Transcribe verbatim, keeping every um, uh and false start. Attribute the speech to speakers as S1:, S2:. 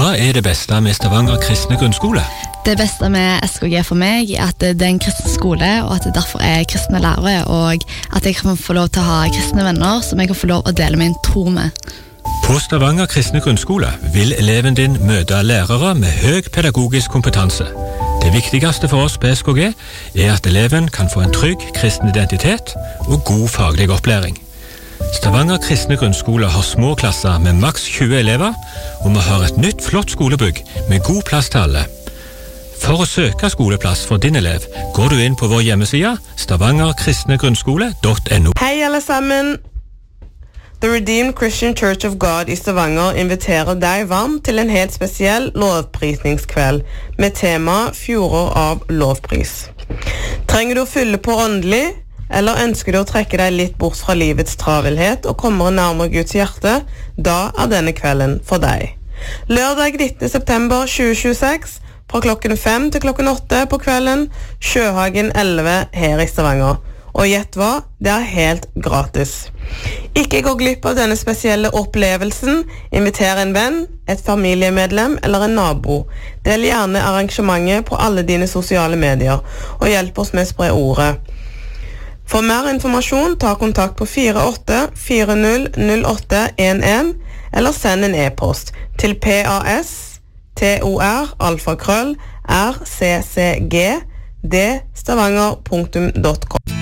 S1: Hva er det beste med Stavanger kristne grunnskole?
S2: Det beste med S K G for meg er at det er en kristen skole, og at det derfor er kristne lærere, og at jeg kan få lov til å ha kristne venner som jeg kan få lov å dele min tro med.
S1: På Stavanger kristne grunnskole vil eleven din møte lærere med høy pedagogisk kompetanse. Det viktigste for oss på S K G er at eleven kan få en trygg kristen identitet og god faglig opplæring. Stavanger kristne grunnskole har små klasser med maks tjue elever, og vi har et nytt flott skolebygg med god plass til alle. For å søke skoleplass for din elev, går du inn på vår hjemmeside stavanger kristne grunnskole punktum no.
S3: Hei alle sammen! The Redeemed Christian Church of God i Stavanger inviterer deg varmt til en helt spesiell lovprisningskveld med tema Fjorder av lovpris. Trenger du å fylle på åndelig, eller ønsker du å trekke deg litt bort fra livets travelhet og komme nærmere Guds hjerte, da er denne kvelden for deg. Lørdag nittende september tjue tjueseks, fra klokken fem til klokken åtte på kvelden, Sjøhagen elleve her i Stavanger. Og gjett hva, det er helt gratis. Ikke gå glipp av denne spesielle opplevelsen, inviter en venn, et familiemedlem eller en nabo. Del gjerne arrangementet på alle dine sosiale medier, og hjelp oss med å spre ordet. For mer informasjon, ta kontakt på fire åtte fire null null åtte en en eller send en e-post til pas tor alfakrøll rccg d stavanger punktum com.